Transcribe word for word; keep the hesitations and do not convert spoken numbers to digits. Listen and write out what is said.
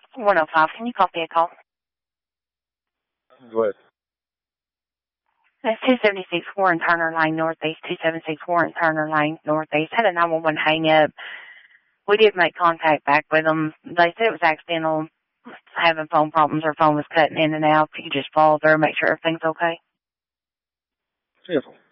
one oh five, can you copy a call? What? That's two seventy-six Warren Turner Lane Northeast, two seventy-six Warren Turner Lane Northeast. Had a nine one one hang up. We did make contact back with them. They said it was accidental, having phone problems. Her phone was cutting in and out. If you could just follow through, make sure everything's okay. Careful.